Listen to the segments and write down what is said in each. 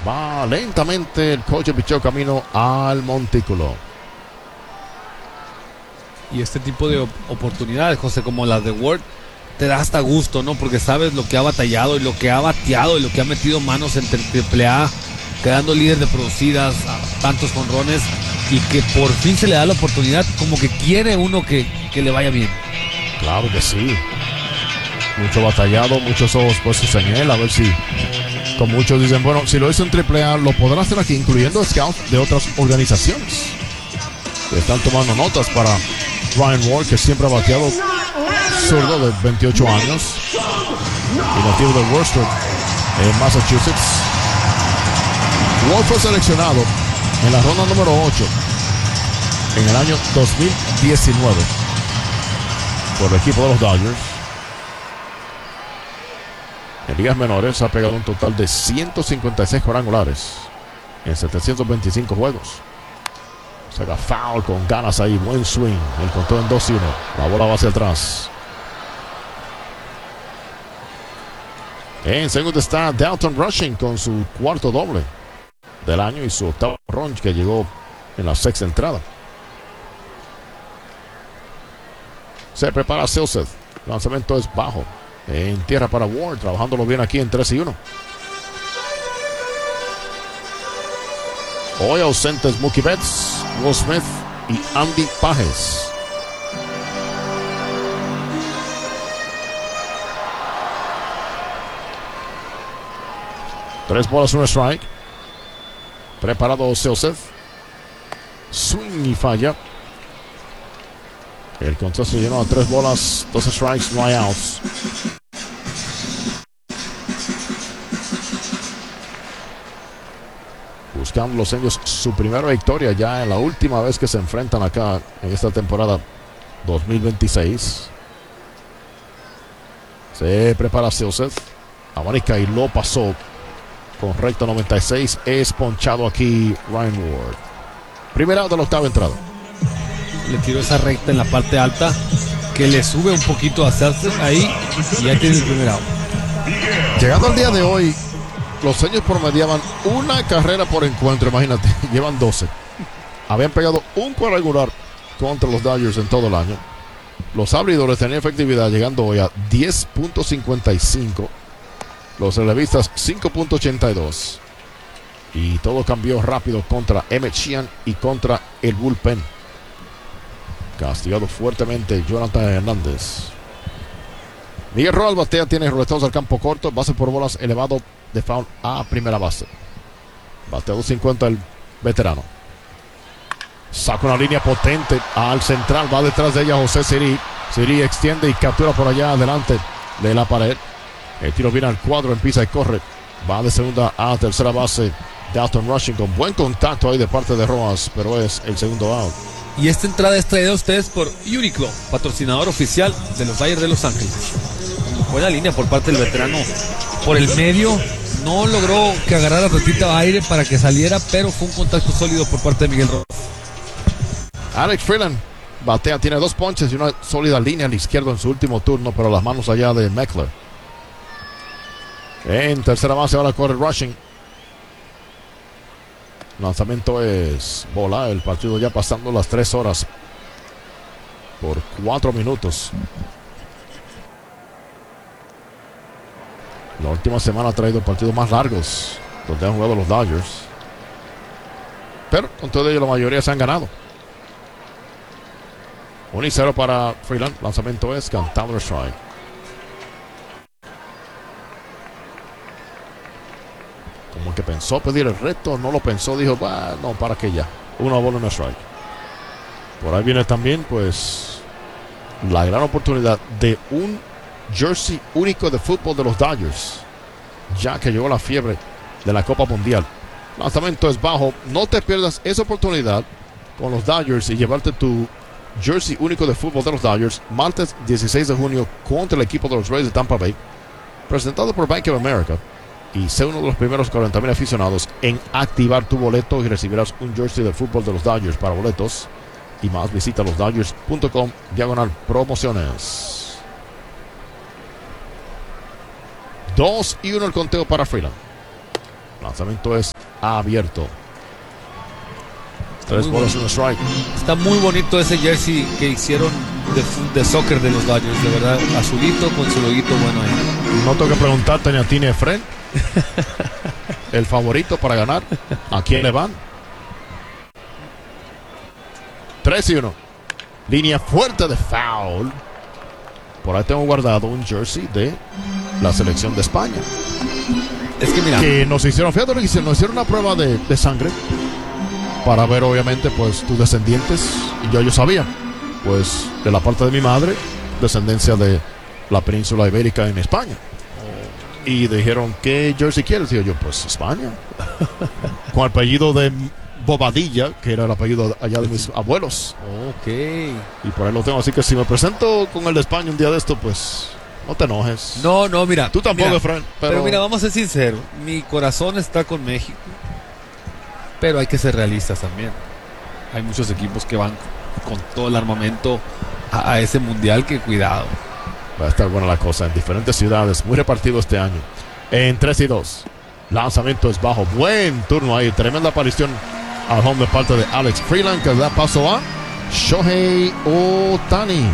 Va lentamente el coche pichó camino al montículo. Y este tipo de oportunidades, José, como las de Ward, te da hasta gusto, ¿no? Porque sabes lo que ha batallado y lo que ha bateado y lo que ha metido manos entre AAA, quedando líder de producidas, tantos jonrones, y que por fin se le da la oportunidad, como que quiere uno que le vaya bien. Claro que sí. Mucho batallado, muchos ojos puestos en él, a ver si, como muchos dicen, bueno, si lo hizo en AAA, lo podrá hacer aquí, incluyendo scouts de otras organizaciones que están tomando notas para Ryan Ward, que siempre ha bateado, zurdo de 28 años y nativo de Worcester, en Massachusetts. Ward fue seleccionado en la ronda número 8 en el año 2019 por el equipo de los Dodgers. En ligas menores ha pegado un total de 156 cuadrangulares en 725 juegos. Saca foul con ganas ahí, buen swing. El conteo en 2-1. La bola va hacia atrás. En segundo está Dalton Rushing con su cuarto doble del año y su octavo ron que llegó en la sexta entrada. Se prepara Silseth. El lanzamiento es bajo. En tierra para Ward, trabajándolo bien aquí en 3-1. Hoy ausentes Mookie Betts, Will Smith y Andy Pages. Tres bolas, un strike. Preparado Silseth. Swing y falla. El conteo se llenó a 3 bolas, 2 strikes, no hay outs. Buscando los Indios su primera victoria ya en la última vez que se enfrentan acá en esta temporada 2026. Se prepara Silseth. Abanica y lo pasó con recta 96. Es ponchado aquí Ryan Ward. Primera out de la octava entrada. Le tiró esa recta en la parte alta que le sube un poquito a Silseth ahí y ya tiene el primer out. Llegando al día de hoy, los Indios promediaban una carrera por encuentro, imagínate, llevan 12. Habían pegado un cuadrangular contra los Dodgers en todo el año. Los abridores tenían efectividad llegando hoy a 10.55. Los relevistas 5.82. Y todo cambió rápido contra Emmett Sheehan y contra el bullpen. Castigado fuertemente Jonathan Hernández. Miguel Rojas batea, tiene roletados al campo corto, base por bolas elevado de foul a primera base. Batea 250 el veterano. Saca una línea potente al central, va detrás de ella José Siri. Siri extiende y captura por allá adelante de la pared. El tiro viene al cuadro, empieza y corre. Va de segunda a tercera base. Dalton Rushing con buen contacto ahí de parte de Rojas, pero es el segundo out. Y esta entrada es traída a ustedes por Uniqlo, patrocinador oficial de los Dodgers de Los Ángeles. Buena línea por parte del veterano por el medio. No logró que agarrara ratita aire para que saliera, pero fue un contacto sólido por parte de Miguel Rojas. Alex Freeland batea, tiene 2 ponches y una sólida línea al izquierdo en su último turno, pero las manos allá de Meckler. En tercera base ahora corre Rushing. Lanzamiento es bola. El partido ya pasando las 3 horas por 4 minutos. La última semana ha traído partidos más largos donde han jugado los Dodgers, pero con todo ello la mayoría se han ganado. 1-0 para Freeland. Lanzamiento es cantado strike. Como que pensó pedir el reto, no lo pensó, dijo, no, para que ya. Una bola, una strike. Por ahí viene también, pues, la gran oportunidad de un jersey único de fútbol de los Dodgers, ya que llegó la fiebre de la Copa Mundial. Lanzamiento es bajo. No te pierdas esa oportunidad con los Dodgers y llevarte tu jersey único de fútbol de los Dodgers martes 16 de junio contra el equipo de los Rays de Tampa Bay, presentado por Bank of America. Y sé uno de los primeros 40,000 aficionados en activar tu boleto y recibirás un jersey de fútbol de los Dodgers. Para boletos y más, visita losdodgers.com/promociones. 2-1 el conteo para Freeland. Lanzamiento es abierto. 3 bolas en strike. Está muy bonito ese jersey que hicieron de soccer de los Dodgers, de verdad. Azulito con su loguito bueno ahí. No tengo que preguntarte ni a ti ni a Efren. El favorito para ganar. ¿A quién le van? 3-1. Línea fuerte de foul. Por ahí tengo guardado un jersey de la selección de España. Es que mira, que nos hicieron, fíjate, nos hicieron una prueba de sangre para ver, obviamente, pues tus descendientes. Y yo sabía, pues, de la parte de mi madre, descendencia de la península ibérica en España. Y dijeron, ¿qué jersey quieres? Y yo, pues, España. Con el apellido de Bobadilla, que era el apellido allá de mis abuelos. ok. Y por ahí lo tengo, así que si me presento con el de España un día de esto, pues, no te enojes. No, mira. Tú tampoco, mira, Efren. Pero mira, vamos a ser sinceros. Mi corazón está con México. Pero hay que ser realistas también. Hay muchos equipos que van con todo el armamento a ese mundial, que cuidado. Va a estar buena la cosa en diferentes ciudades. Muy repartido este año. En 3-2. Lanzamiento es bajo. Buen turno ahí. Tremenda aparición al home de parte de Alex Freeland, que da paso a Shohei Ohtani.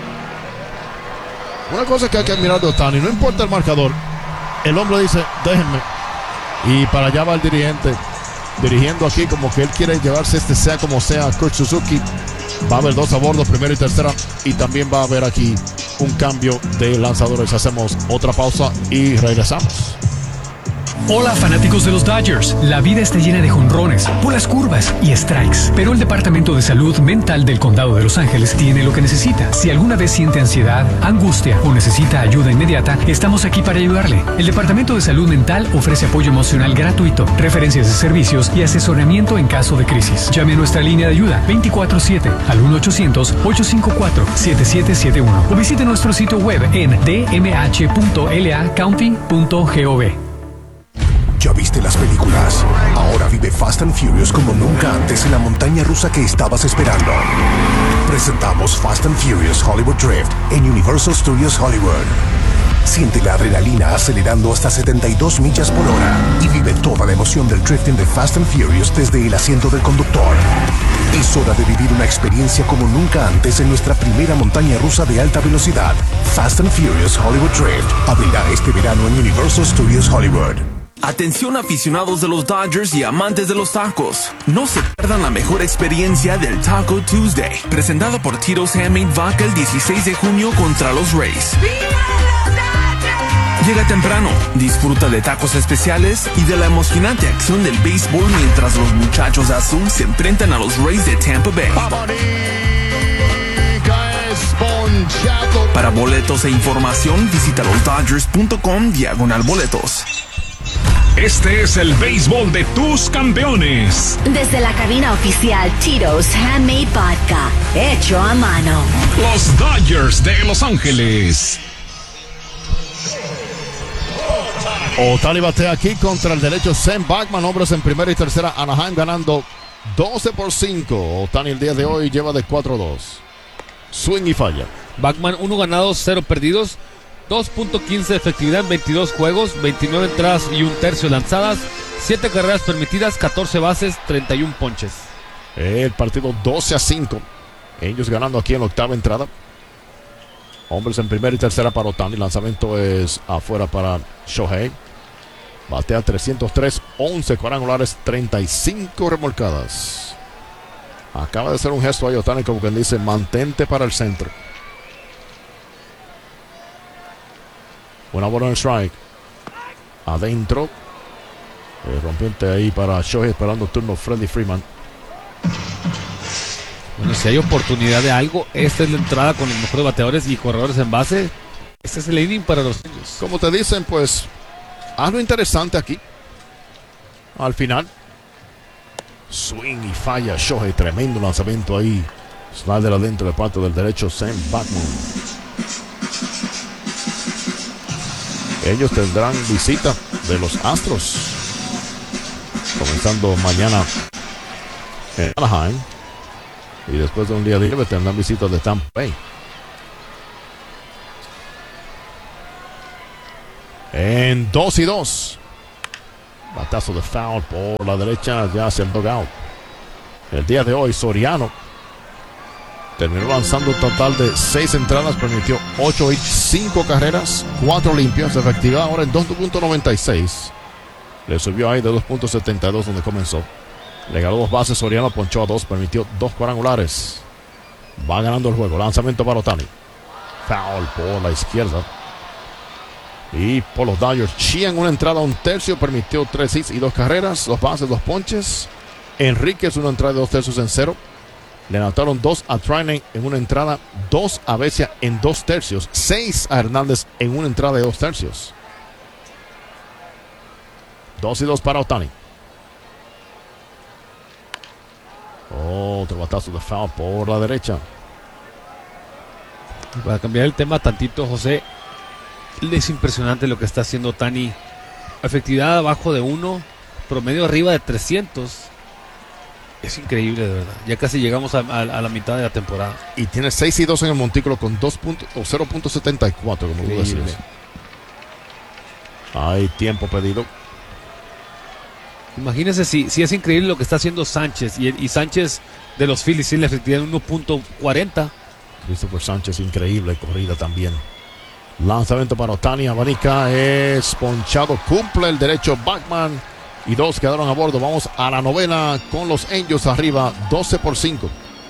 Una cosa que hay que admirar de Ohtani, no importa el marcador, el hombre dice, déjenme. Y para allá va el dirigente, dirigiendo aquí como que él quiere llevarse sea como sea. Kurt Suzuki. Va a haber 2 a bordo, primera y tercera. Y también va a haber aquí un cambio de lanzadores. Hacemos otra pausa y regresamos. Hola fanáticos de los Dodgers. La vida está llena de jonrones, puras curvas y strikes. Pero el Departamento de Salud Mental del Condado de Los Ángeles tiene lo que necesita. Si alguna vez siente ansiedad, angustia o necesita ayuda inmediata, estamos aquí para ayudarle. El Departamento de Salud Mental ofrece apoyo emocional gratuito, referencias de servicios y asesoramiento en caso de crisis. Llame a nuestra línea de ayuda 24/7 al 1-800-854-7771 o visite nuestro sitio web en dmh.lacounty.gov. ¿Ya viste las películas? Ahora vive Fast and Furious como nunca antes en la montaña rusa que estabas esperando. Presentamos Fast and Furious Hollywood Drift en Universal Studios Hollywood. Siente la adrenalina acelerando hasta 72 millas por hora y vive toda la emoción del drifting de Fast and Furious desde el asiento del conductor. Es hora de vivir una experiencia como nunca antes en nuestra primera montaña rusa de alta velocidad. Fast and Furious Hollywood Drift abrirá este verano en Universal Studios Hollywood. Atención aficionados de los Dodgers y amantes de los tacos. No se pierdan la mejor experiencia del Taco Tuesday, presentado por Tito's Handmade Vodka el 16 de junio contra los Rays. Llega temprano, disfruta de tacos especiales y de la emocionante acción del béisbol mientras los muchachos azul se enfrentan a los Rays de Tampa Bay. Para boletos e información, visita losdodgers.com/boletos. Este es el béisbol de tus campeones. Desde la cabina oficial Tito's Handmade Vodka, hecho a mano. Los Dodgers de Los Ángeles. Ohtani batea aquí contra el derecho Sam Bachman. Hombres en primera y tercera. Anaheim ganando 12-5. Ohtani el día de hoy lleva de 4-2. Swing y falla. Bachman 1 ganados, 0 perdidos. 2.15 de efectividad en 22 juegos, 29 entradas y un tercio lanzadas, 7 carreras permitidas, 14 bases, 31 ponches. El partido 12-5. Ellos ganando aquí en la octava entrada. Hombres en primera y tercera para Ohtani. Lanzamiento es afuera para Shohei. Batea 303, 11 cuadrangulares, 35 remolcadas. Acaba de hacer un gesto ahí Ohtani, como quien dice, mantente para el centro. Una bola en strike. Adentro. Rompiente ahí para Shohei, esperando turno Freddie Freeman. Bueno, si hay oportunidad de algo, esta es la entrada con los mejores bateadores y corredores en base. Este es el inning para los niños. Como te dicen, pues, algo interesante aquí. Al final. Swing y falla Shohei. Tremendo lanzamiento ahí. Slider adentro de parte del derecho Sam Bachman. Ellos tendrán visita de los Astros. Comenzando mañana en Anaheim. Y después de un día libre tendrán visita de Tampa Bay. En 2-2. Batazo de foul por la derecha, ya hacia el dugout. El día de hoy, Soriano terminó lanzando un total de 6 entradas, permitió 8 hits, 5 carreras, 4 limpias, efectividad ahora en 2.96. Le subió ahí de 2.72 donde comenzó. Le ganó 2 bases, Soriano ponchó a 2, permitió 2 cuadrangulares. Va ganando el juego, lanzamiento para Ohtani. Foul por la izquierda. Y por los Dodgers, Chia en una entrada, un tercio, permitió 3 hits y 2 carreras, 2 bases, 2 ponches. Enríquez una entrada de 2 tercios en 0. Le anotaron 2 a Treinen en una entrada, 2 a Vesia en 2 tercios, 6 a Hernández en una entrada de 2 tercios. 2-2 para Ohtani. Otro batazo de foul por la derecha. Para cambiar el tema tantito, José, es impresionante lo que está haciendo Ohtani. Efectividad abajo de 1, promedio arriba de 300. Es increíble, de verdad. Ya casi llegamos a la mitad de la temporada. Y tiene 6-2 en el montículo con 0.74, como tú decías. Hay tiempo pedido. Imagínense si es increíble lo que está haciendo Sánchez. Y Sánchez de los Phillies tiene la efectividad de 1.40. Christopher Sánchez, increíble corrida también. Lanzamiento para Ohtani, abanica, es ponchado, cumple el derecho Bachman. Y 2 quedaron a bordo. Vamos a la novena con los Angels arriba, 12-5.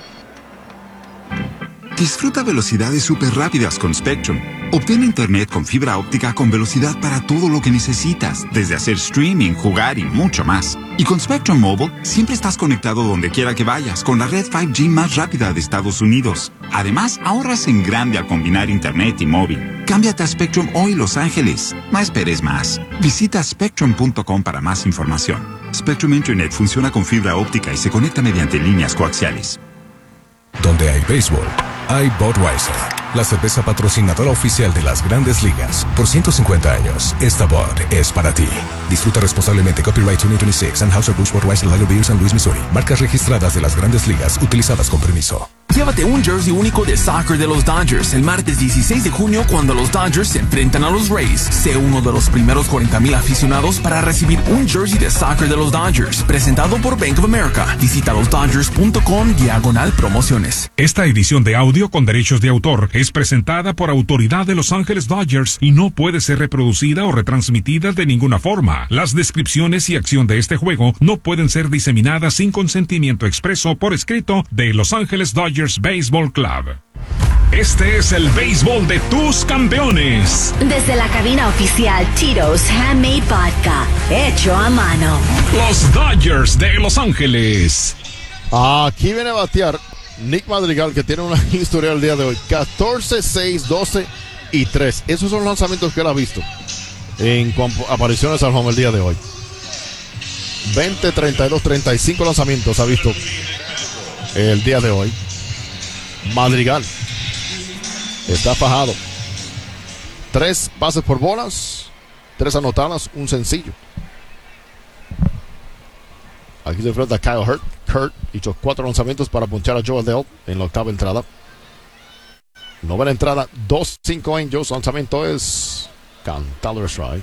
Disfruta velocidades súper rápidas con Spectrum. Obtén internet con fibra óptica con velocidad para todo lo que necesitas, desde hacer streaming, jugar y mucho más. Y con Spectrum Mobile, siempre estás conectado donde quiera que vayas, con la red 5G más rápida de Estados Unidos. Además, ahorras en grande al combinar internet y móvil. Cámbiate a Spectrum hoy, Los Ángeles. No esperes más. Visita spectrum.com para más información. Spectrum Internet funciona con fibra óptica y se conecta mediante líneas coaxiales. Donde hay béisbol, hay Budweiser, la cerveza patrocinadora oficial de las Grandes Ligas. Por 150 años, esta Bud es para ti. Disfruta responsablemente. Copyright 2026, Anheuser-Busch Budweiser Lager Beer, San Luis, Missouri. Marcas registradas de las Grandes Ligas, utilizadas con permiso. Llévate un jersey único de soccer de los Dodgers el martes 16 de junio cuando los Dodgers se enfrentan a los Rays. Sé uno de los primeros 40,000 aficionados para recibir un jersey de soccer de los Dodgers, presentado por Bank of America. Visita losdodgers.com/promociones. Esta edición de audio con derechos de autor es presentada por Autoridad de Los Ángeles Dodgers y no puede ser reproducida o retransmitida de ninguna forma. Las descripciones y acción de este juego no pueden ser diseminadas sin consentimiento expreso por escrito de Los Ángeles Dodgers Baseball Club. Este es el béisbol de tus campeones. Desde la cabina oficial Tito's Handmade Vodka, hecho a mano. Los Dodgers de Los Ángeles. Aquí viene a batear Nick Madrigal, que tiene una historia el día de hoy. 14, 6, 12 y 3. Esos son los lanzamientos que él ha visto en apariciones al home el día de hoy. 20, 32, 35 lanzamientos ha visto el día de hoy. Madrigal está fajado. 3 bases por bolas, 3 anotadas, un sencillo. Aquí se enfrenta a Kyle Hurt. Hurt hizo 4 lanzamientos para ponchar a Joe Adell en la 8ª entrada. 9ª entrada, 2-5 Angels. Lanzamiento es cantado strike.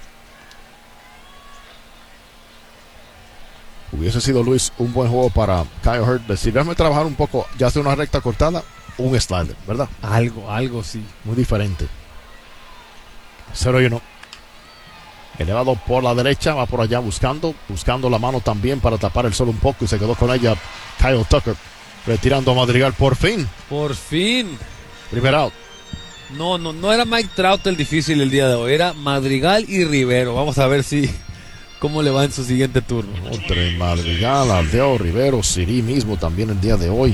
Hubiese sido, Luis, un buen juego para Kyle Hurt. Decidirme trabajar un poco, ya sea una recta cortada, un slider, ¿verdad? Algo, sí. Muy diferente. 0-1. Elevado por la derecha, va por allá buscando la mano también para tapar el sol un poco y se quedó con ella Kyle Tucker, retirando a Madrigal por fin. Por fin. Primer out. No era Mike Trout el difícil el día de hoy, era Madrigal y Rivero. Vamos a ver cómo le va en su siguiente turno. Entre Madrigal, Aldeo, Rivero, Siri mismo también el día de hoy.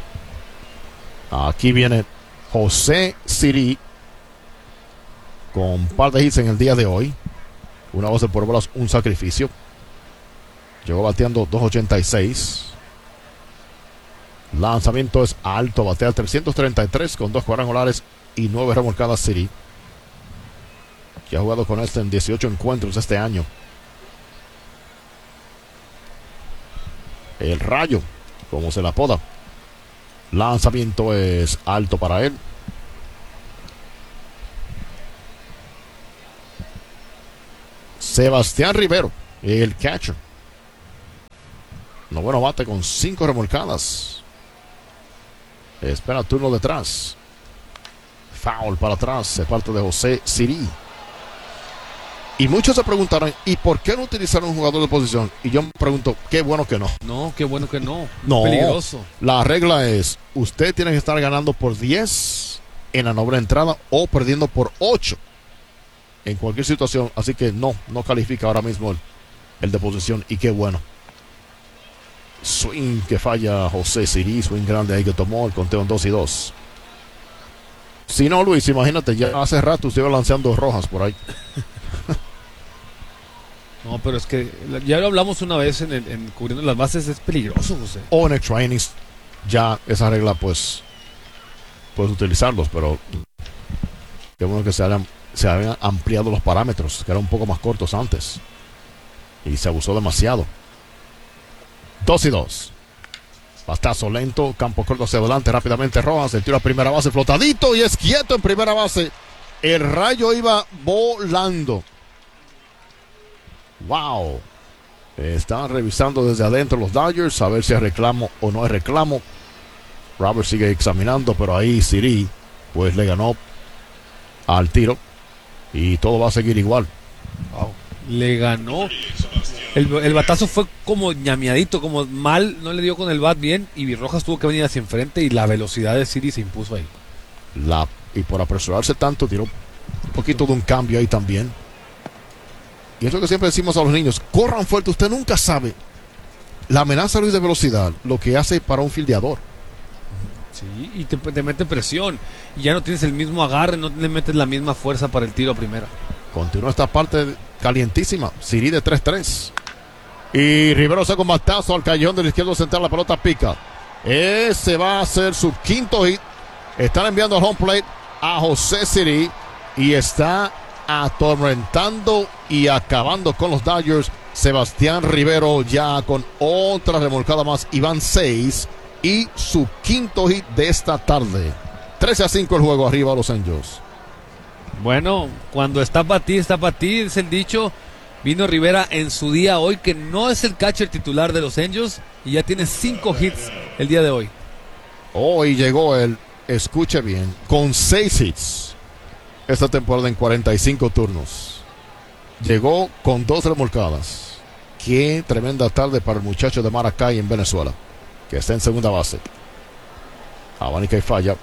Aquí viene José Siri con un par de hits en el día de hoy. Una base por bolas, un sacrificio. Llegó bateando 2.86. Lanzamiento es alto, batea 333 con 2 cuadrangulares y 9 remolcadas Siri, que ha jugado con en 18 encuentros este año. El Rayo, como se la apoda. Lanzamiento es alto para él. Sebastián Rivero el catcher. Noveno bate con 5 remolcadas. Espera turno detrás. Foul para atrás de parte de José Siri. Y muchos se preguntaron, ¿y por qué no utilizaron un jugador de posición? Y yo me pregunto, qué bueno que no. No, qué bueno que no. No, peligroso. La regla es, usted tiene que estar ganando por 10 en la novena entrada o perdiendo por 8 en cualquier situación. Así que no califica ahora mismo el de posición. Y qué bueno. Swing que falla José Siri, swing grande ahí que tomó el conteo en 2-2. Si no, Luis, imagínate, ya hace rato usted iba lanzando rojas por ahí. No, pero es que ya lo hablamos una vez en cubriendo las bases, es peligroso, José. O en extra innings, ya esa regla pues puedes utilizarlos, pero qué bueno que se habían ampliado los parámetros, que eran un poco más cortos antes. Y se abusó demasiado. 2-2. Bastazo lento, campo corto hacia adelante, rápidamente Rojas, el tiro a primera base, flotadito y es quieto en primera base. El rayo iba volando. Wow. Están revisando desde adentro los Dodgers a ver si es reclamo o no es reclamo. Robert sigue examinando, pero ahí Siri pues le ganó al tiro y todo va a seguir igual. Wow. Le ganó. El batazo fue como ñameadito, como mal, no le dio con el bat bien y Rojas tuvo que venir hacia enfrente y la velocidad de Siri se impuso ahí. Y por apresurarse tanto tiró un poquito de un cambio ahí también. Y es lo que siempre decimos a los niños, corran fuerte, usted nunca sabe la amenaza Luis de velocidad, lo que hace para un fildeador. Sí, y te mete presión y ya no tienes el mismo agarre, no le metes la misma fuerza para el tiro a primera. Continúa esta parte calientísima, Siri de 3-3. Y Rivero saca un batazo al callejón del izquierdo central, la pelota pica. Ese va a ser su quinto hit. Están enviando al home plate a José Siri y está atormentando y acabando con los Dodgers. Sebastián Rivero ya con otra remolcada más y van 6 y su quinto hit de esta tarde. 13-5 el juego, arriba Los Angels. Bueno, cuando está para ti, es el dicho. Vino Rivera en su día hoy, que no es el catcher titular de los Angels, y ya tiene 5 hits el día de hoy. Hoy llegó él, escuche bien, con 6 hits esta temporada en 45 turnos. Llegó con 2 remolcadas. Qué tremenda tarde para el muchacho de Maracay en Venezuela, que está en segunda base. Abanica y falla.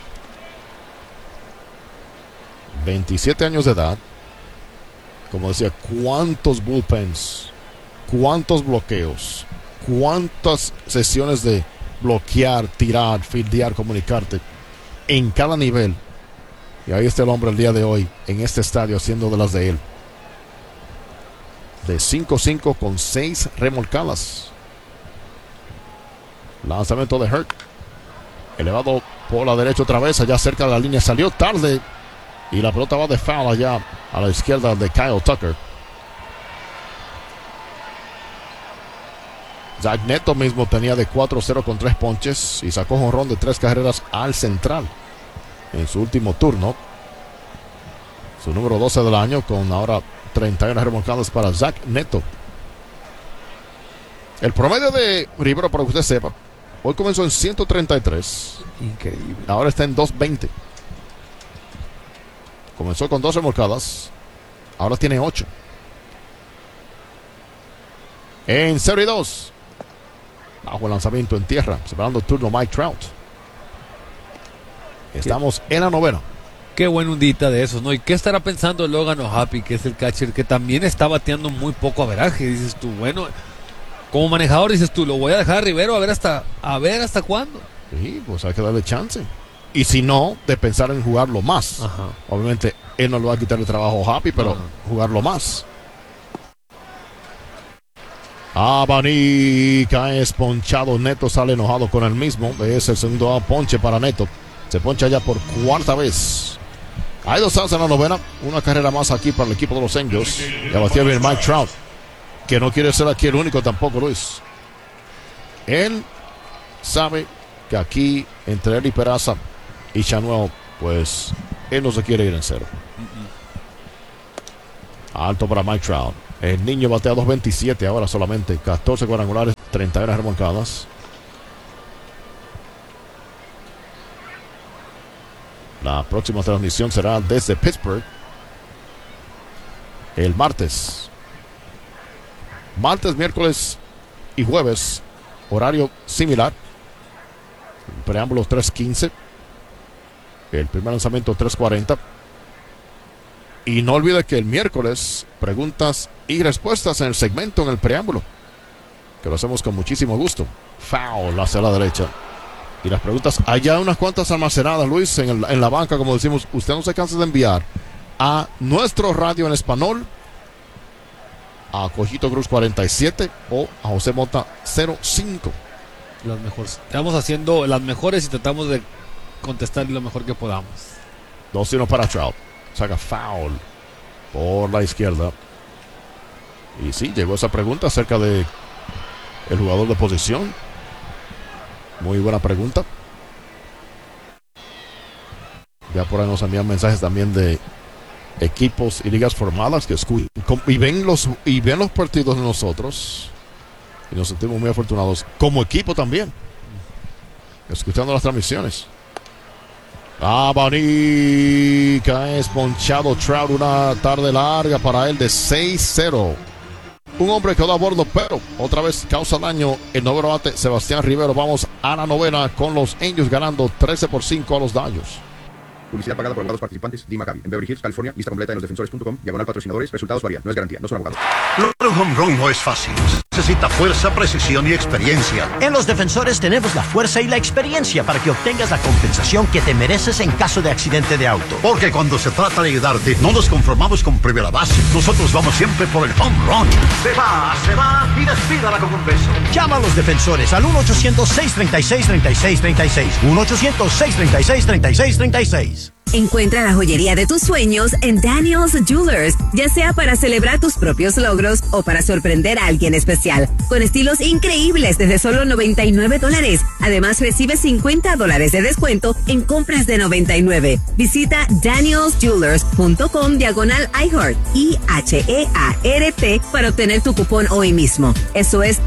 27 años de edad. Como decía, cuántos bullpens, cuántos bloqueos, cuántas sesiones de bloquear, tirar, fildear, comunicarte en cada nivel. Y ahí está el hombre el día de hoy en este estadio haciendo de las de él. De 5-5 con 6 remolcadas. Lanzamiento de Hurt. Elevado por la derecha otra vez, allá cerca de la línea. Salió tarde. Y la pelota va de foul allá a la izquierda de Kyle Tucker. Zach Neto mismo tenía de 4-0 con 3 ponches y sacó jonrón de 3 carreras al central en su último turno. Su número 12 del año, con ahora 31 remolcadas para Zach Neto. El promedio de Rivero, para que usted sepa, hoy comenzó en 133. Increíble. Ahora está en 220. Comenzó con 2 remolcadas. Ahora tiene 8. En 0-2. Bajo el lanzamiento en tierra. Separando el turno Mike Trout. Estamos en la novena. Qué buen hundita de esos, ¿no? ¿Y qué estará pensando Logan O'Happy, que es el catcher, que también está bateando muy poco averaje? Dices tú, bueno, como manejador dices tú, lo voy a dejar a Rivero a ver hasta cuándo. Sí, pues hay que darle chance. Y si no, de pensar en jugarlo más. Ajá. Obviamente, él no le va a quitar el trabajo a Happy, pero jugarlo más. Abanica es ponchado. Neto sale enojado con el mismo. Es el segundo ponche para Neto. Se poncha ya por 4ª vez. Hay 2 outs en la novena. Una carrera más aquí para el equipo de los Angels. Ya batió bien Mike Trout, que no quiere ser aquí el único tampoco, Luis. Él sabe que aquí, entre él y Peraza y Chanuel, pues él no se quiere ir en 0. Alto para Mike Trout. El niño batea 2.27 ahora solamente. 14 cuadrangulares, 31 remolcadas. La próxima transmisión será desde Pittsburgh. El martes. Martes, miércoles y jueves. Horario similar. Preámbulo 3:15. El primer lanzamiento 3:40. Y no olvide que el miércoles, preguntas y respuestas en el segmento, en el preámbulo, que lo hacemos con muchísimo gusto. Foul hacia la derecha. Y las preguntas, allá unas cuantas almacenadas, Luis, en la banca, como decimos. Usted no se cansa de enviar a nuestro radio en español, a Cojito Cruz 47 o a José Mota 05. Las mejores. Estamos haciendo las mejores y tratamos de contestar lo mejor que podamos. 2-1 para Trout. Saca foul por la izquierda. Y sí, llegó esa pregunta acerca de el jugador de posición. Muy buena pregunta. Ya por ahí nos envían mensajes también de equipos y ligas formadas que escuchan y ven los partidos de nosotros. Y nos sentimos muy afortunados como equipo también, escuchando las transmisiones. Abanica es ponchado Trout. Una tarde larga para él de 6-0. Un hombre quedó a bordo, pero otra vez causa daño el noveno bate Sebastián Rivero. Vamos a la novena con los Angels ganando 13-5 a los Dodgers. Publicidad pagada por abogados participantes. Di Maccabi, en Beverly Hills, California. Lista completa en losdefensores.com. /patrocinadores. Resultados varían. No es garantía. No son abogados. Lograr un home run no es fácil. Necesita fuerza, precisión y experiencia. En Los Defensores tenemos la fuerza y la experiencia para que obtengas la compensación que te mereces en caso de accidente de auto. Porque cuando se trata de ayudarte, no nos conformamos con primera base. Nosotros vamos siempre por el home run. Se va y despídala con un beso. Llama a Los Defensores al 1-800-636-3636. 1-800-636-3636. Encuentra la joyería de tus sueños en Daniel's Jewelers, ya sea para celebrar tus propios logros o para sorprender a alguien especial, con estilos increíbles desde solo $99. Además, recibe $50 de descuento en compras de $99. Visita danielsjewelers.com/iHeart, IHEART, para obtener tu cupón hoy mismo. Eso es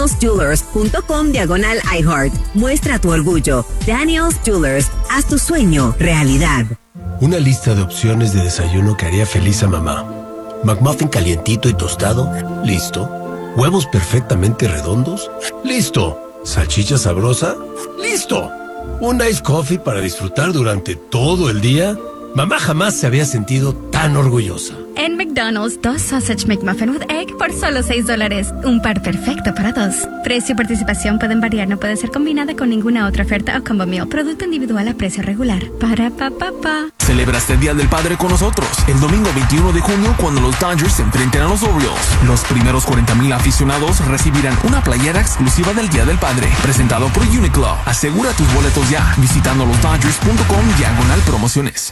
danielsjewelers.com/iHeart. Muestra tu orgullo. Daniel's Jewelers, haz tu sueño realidad. Una lista de opciones de desayuno que haría feliz a mamá. McMuffin calientito y tostado, listo. Huevos perfectamente redondos, listo. Salchicha sabrosa, listo. Un iced coffee para disfrutar durante todo el día. Mamá jamás se había sentido tan orgullosa. En McDonald's, 2 Sausage McMuffin with Egg por solo $6. Un par perfecto para dos. Precio y participación pueden variar. No puede ser combinada con ninguna otra oferta o combo meal. Producto individual a precio regular. Para pa. Celebra este Día del Padre con nosotros. El domingo 21 de junio, cuando los Dodgers se enfrenten a los Orioles. Los primeros 40,000 aficionados recibirán una playera exclusiva del Día del Padre. Presentado por Uniqlo. Asegura tus boletos ya, visitando losdodgers.com/promociones.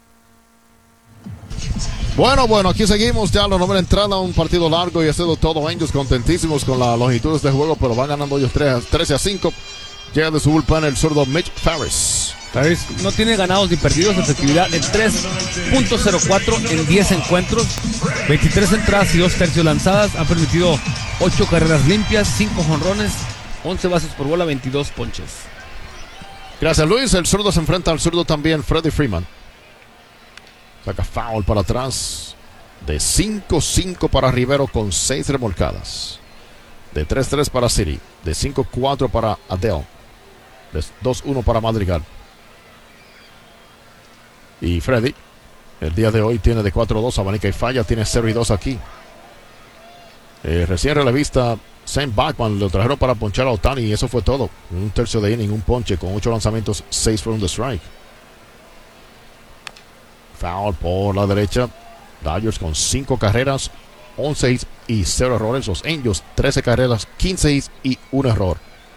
Bueno, aquí seguimos ya la novena entrada, un partido largo y ha sido todo Angels contentísimos con la longitud de este juego, pero van ganando ellos 13-5. Llega de su bullpen el zurdo Mitch Farris. Farris no tiene ganados ni perdidos, efectividad en 3.04 en 10 encuentros, 23 entradas y 2 tercios lanzadas, ha permitido 8 carreras limpias, 5 jonrones, 11 bases por bola, 22 ponches. Gracias, Luis. El zurdo se enfrenta al zurdo también, Freddie Freeman. Saca foul para atrás. De 5-5 para Rivero con 6 remolcadas. De 3-3 para City. De 5-4 para Adele. De 2-1 para Madrigal. Y Freddy, el día de hoy tiene de 4-2, abanica y falla. Tiene 0-2 aquí. Recién relevista Sam Bachman lo trajeron para ponchar a Ohtani y eso fue todo. Un tercio de inning, un ponche con 8 lanzamientos, 6 fueron de strike. Foul por la derecha. Dodgers con 5 carreras, 11 hits y 0 errores. Los Angels 13 carreras, 15 hits y 1 error.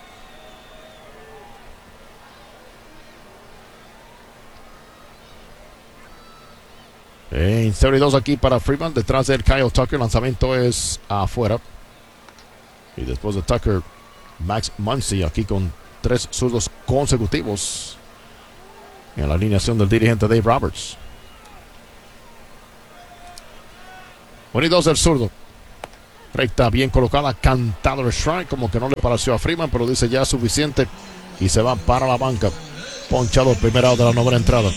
En 0-2 aquí para Freeman. Detrás del Kyle Tucker. Lanzamiento es afuera. Y después de Tucker, Max Muncy aquí con 3 zurdos consecutivos en la alineación del dirigente Dave Roberts. 1-2 el zurdo. Recta bien colocada, cantado el strike, como que no le pareció a Freeman, pero dice ya es suficiente y se va para la banca. Ponchado el primer out de la novena entrada.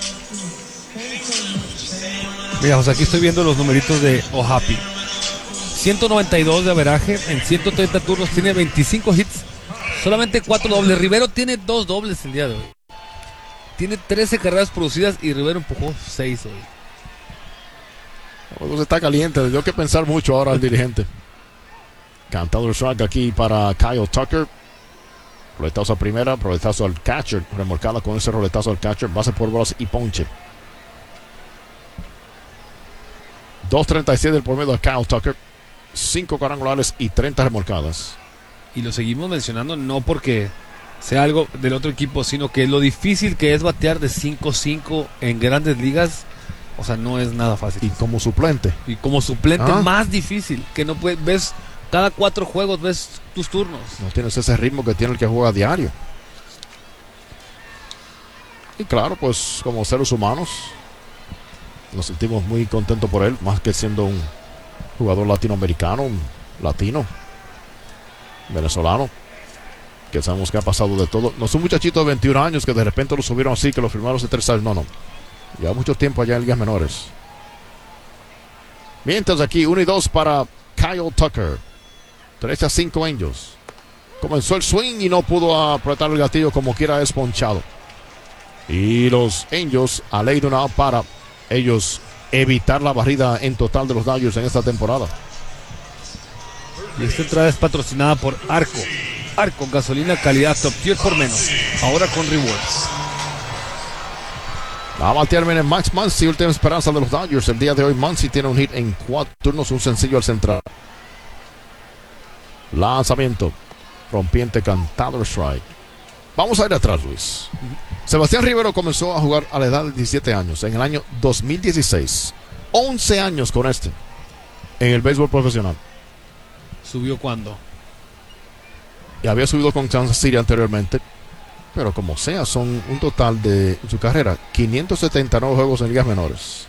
Mira, José, aquí estoy viendo los numeritos de O'Happy. 192 de averaje en 130 turnos, tiene 25 hits, solamente 4 dobles. Rivero tiene 2 dobles el día de hoy. Tiene 13 carreras producidas y Rivero empujó 6 hoy. Pues está caliente, le dio que pensar mucho ahora al dirigente. Cantado el strike aquí para Kyle Tucker. Roletazo a primera, roletazo al catcher, remolcada con ese roletazo al catcher, base por bolas y ponche. 2.37 del promedio de Kyle Tucker, 5 cuadrangulares y 30 remolcadas. Y lo seguimos mencionando no porque sea algo del otro equipo, sino que lo difícil que es batear de 5-5 en grandes ligas, o sea, no es nada fácil. Y como suplente. Más difícil, que no puedes, ves cada 4 juegos, ves tus turnos. No tienes ese ritmo que tiene el que juega a diario. Y claro, pues como seres humanos nos sentimos muy contentos por él, más que siendo un jugador latinoamericano, un latino, venezolano, que sabemos que ha pasado de todo. No es un muchachito de 21 años que de repente lo subieron así, que lo firmaron hace 3 años. No. Lleva mucho tiempo allá en ligas menores. Mientras aquí 1-2 para Kyle Tucker. 3-5 Angels. Comenzó el swing y no pudo apretar el gatillo, como quiera es ponchado. Y los Angels a ley de una out para ellos evitar la barrida en total de los Dodgers en esta temporada. Y esta entrada es patrocinada por Arco. Arco, gasolina calidad top tier por menos. Ahora con rewards. Va a batear en Max Muncy, última esperanza de los Dodgers. El día de hoy Muncy tiene un hit en 4 turnos, un sencillo al central. Lanzamiento, rompiente, cantado el strike. Vamos a ir atrás, Luis. Sebastián Rivero comenzó a jugar a la edad de 17 años, en el año 2016. 11 años con en el béisbol profesional. ¿Subió cuándo? Y había subido con Kansas City anteriormente. Pero como sea, son un total de su carrera 579 juegos en ligas menores.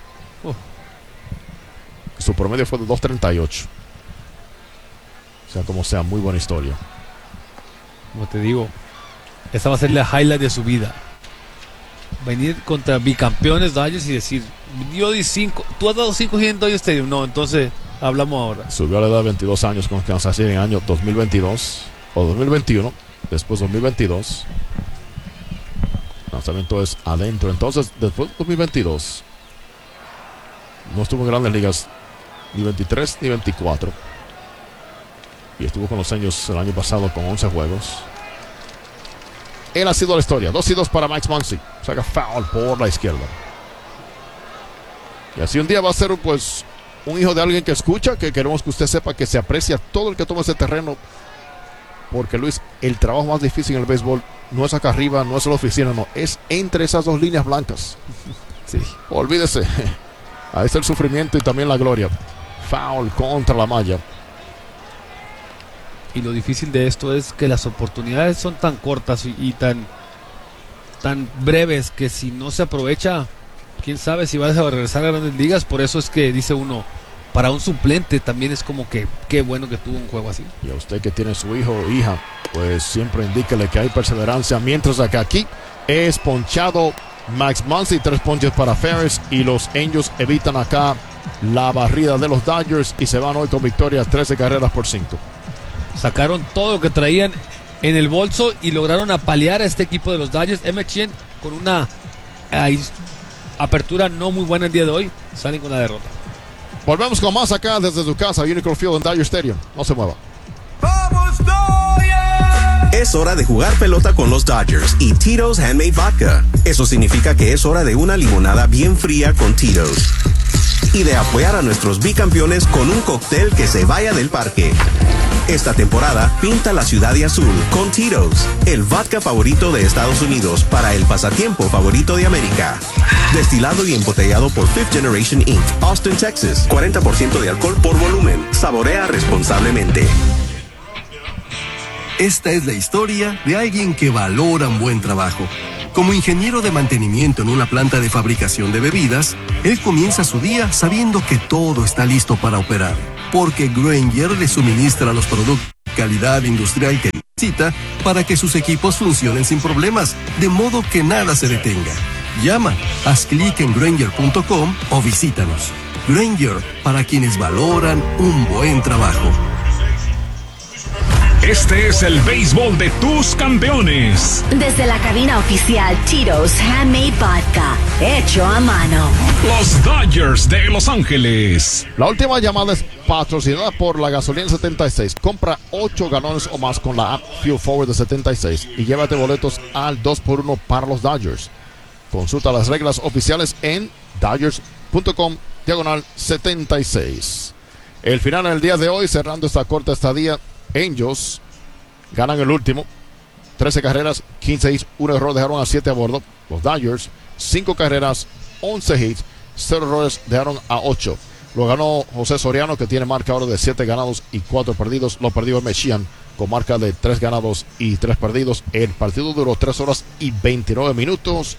Su promedio fue de 2.38. O sea, como sea, muy buena historia. Como te digo, esta va a ser la highlight de su vida. Venir contra bicampeones Dodgers y decir, yo di 5, tú has dado 5 en Dodger Stadium. No, entonces hablamos ahora. Subió a la edad de 22 años con Kansas City en el año 2022 o 2021, después 2022. Lanzamiento es adentro. Entonces, después de 2022, no estuvo en grandes ligas ni 23 ni 24. Y estuvo con los Angels el año pasado con 11 juegos. Él ha sido la historia. 2-2 para Max Muncy. Saca foul por la izquierda. Y así un día va a ser pues un hijo de alguien que escucha, que queremos que usted sepa que se aprecia todo el que toma ese terreno. Porque Luis, el trabajo más difícil en el béisbol no es acá arriba, no es en la oficina, no, es entre esas 2 líneas blancas. Sí. Olvídese. Ahí está el sufrimiento y también la gloria. Foul contra la malla. Y lo difícil de esto es que las oportunidades son tan cortas y tan breves que si no se aprovecha, quién sabe si vas a regresar a grandes ligas. Por eso es que dice uno, para un suplente también es como que qué bueno que tuvo un juego así. Y a usted que tiene su hijo o hija, pues siempre indíquele que hay perseverancia. Mientras que aquí es ponchado Max Muncy, 3 ponches para Ferris, y los Angels evitan acá la barrida de los Dodgers y se van hoy con victoria, 13 carreras por 5. Sacaron todo lo que traían en el bolso y lograron apalear a este equipo de los Dodgers. McShane con una apertura no muy buena el día de hoy, salen con la derrota. Volvemos con más acá desde su casa, Unicor Field en Dodger Stadium. No se mueva. ¡Vamos, Dodgers! Es hora de jugar pelota con los Dodgers y Tito's Handmade Vodka. Eso significa que es hora de una limonada bien fría con Tito's. Y de apoyar a nuestros bicampeones con un cóctel que se vaya del parque. Esta temporada, pinta la ciudad de azul con Tito's, el vodka favorito de Estados Unidos para el pasatiempo favorito de América. Destilado y embotellado por Fifth Generation Inc., Austin, Texas. 40% de alcohol por volumen. Saborea responsablemente. Esta es la historia de alguien que valora un buen trabajo. Como ingeniero de mantenimiento en una planta de fabricación de bebidas, él comienza su día sabiendo que todo está listo para operar. porque Grainger le suministra los productos de calidad industrial que necesita para que sus equipos funcionen sin problemas, de modo que nada se detenga. Llama, haz clic en Grainger.com o visítanos. Grainger, para quienes valoran un buen trabajo. Este es el béisbol de tus campeones. Desde la cabina oficial Tito's Handmade Vodka, hecho a mano. Los Dodgers de Los Ángeles. La última llamada es patrocinada por la gasolina 76. Compra 8 galones o más con la app Fuel Forward de 76 y llévate boletos al 2x1 para los Dodgers. Consulta las reglas oficiales en Dodgers.com/76. El final en el día de hoy, cerrando esta corta estadía, Angels ganan el último, 13 carreras, 15 hits, 1 error, dejaron a 7 a bordo. Los Dodgers, 5 carreras, 11 hits, 0 errores, dejaron a 8. Lo ganó José Soriano, que tiene marca ahora de 7 ganados y 4 perdidos. Lo perdió Mechian con marca de 3 ganados y 3 perdidos. El partido duró 3 horas y 29 minutos.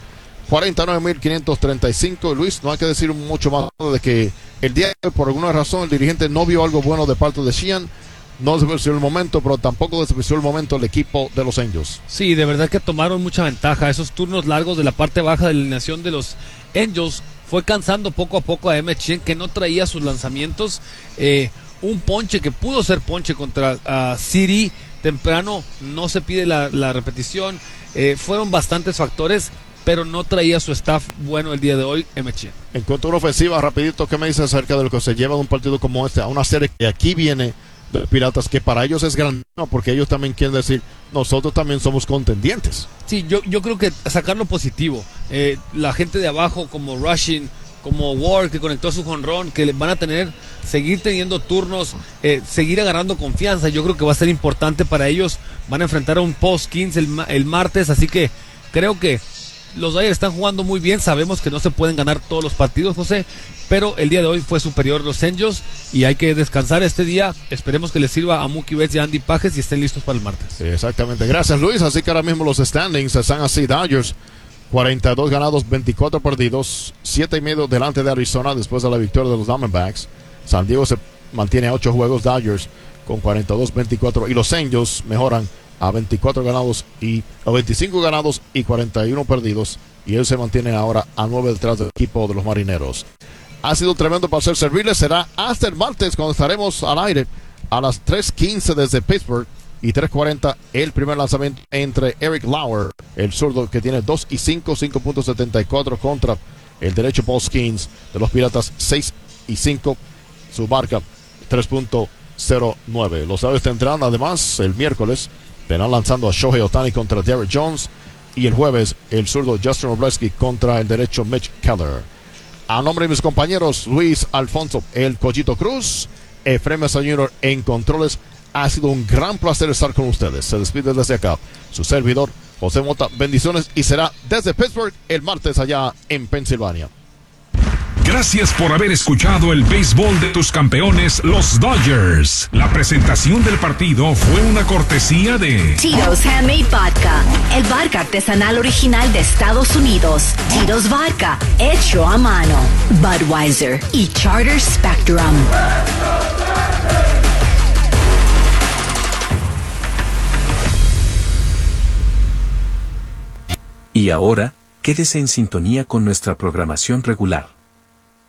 49.535. Luis, no hay que decir mucho más de que el día de hoy, por alguna razón, el dirigente no vio algo bueno de parte de Sheehan. No despreció el momento, pero tampoco despreció el momento el equipo de los Angels. Sí, de verdad que tomaron mucha ventaja. Esos turnos largos de la parte baja de la alineación de los Angels fue cansando poco a poco a Emmett Sheehan, que no traía sus lanzamientos. Un ponche que pudo ser ponche contra City temprano, no se pide la repetición. Fueron bastantes factores, pero no traía su staff bueno el día de hoy, Emmett Sheehan. En cuanto a una ofensiva, rapidito, ¿qué me dice acerca de lo que se lleva de un partido como este a una serie que aquí viene de Piratas, que para ellos es grande, ¿no? Porque ellos también quieren decir, nosotros también somos contendientes? Sí, yo creo que sacar lo positivo. La gente de abajo, como Rushing, como Ward, que conectó su jonrón, que van a seguir teniendo turnos, seguir agarrando confianza. Yo creo que va a ser importante para ellos. Van a enfrentar a un post-15 el martes, así que creo que los Dodgers están jugando muy bien. Sabemos que no se pueden ganar todos los partidos, José, pero el día de hoy fue superior los Angels y hay que descansar este día. Esperemos que les sirva a Mookie Betts y a Andy Pages y estén listos para el martes. Sí, exactamente, gracias Luis. Así que ahora mismo los standings están así: Dodgers 42 ganados, 24 perdidos, 7.5 delante de Arizona después de la victoria de los Diamondbacks. San Diego se mantiene a 8 juegos, Dodgers con 42-24, y los Angels mejoran a 24 ganados y a 25 ganados y 41 perdidos, y él se mantiene ahora a 9 detrás del equipo de los Marineros. Ha sido tremendo para ser servirles. Será hasta el martes cuando estaremos al aire a las 3:15 desde Pittsburgh y 3:40 el primer lanzamiento entre Eric Lauer, el zurdo que tiene 2-5, 5.74 contra el derecho Paul Skeens de los Piratas, 6-5, su marca 3.09. Los Dodgers tendrán además el miércoles, verán lanzando a Shohei Ohtani contra Derek Jones, y el jueves el zurdo Justin Robleski contra el derecho Mitch Keller. A nombre de mis compañeros Luis Alfonso El Collito Cruz, Efraín Mesa Jr. en controles, ha sido un gran placer estar con ustedes. Se despide desde acá su servidor José Mota. Bendiciones, y será desde Pittsburgh el martes allá en Pensilvania. Gracias por haber escuchado el béisbol de tus campeones, los Dodgers. La presentación del partido fue una cortesía de Tito's Handmade Vodka, el vodka artesanal original de Estados Unidos. Tito's Vodka, hecho a mano. Budweiser y Charter Spectrum. Y ahora, quédese en sintonía con nuestra programación regular.